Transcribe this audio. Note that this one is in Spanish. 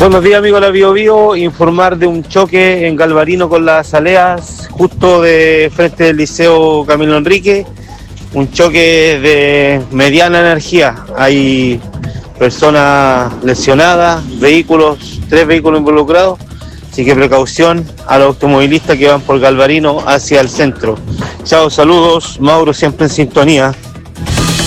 Buenos días, amigo de la Bio Bio. Informar de un choque en Galvarino con las Aleas, justo de frente del Liceo Camilo Enrique. Un choque de mediana energía. Hay personas lesionadas, vehículos, 3 vehículos involucrados. Así que precaución a los automovilistas que van por Galvarino hacia el centro. Chao, saludos. Mauro siempre en sintonía.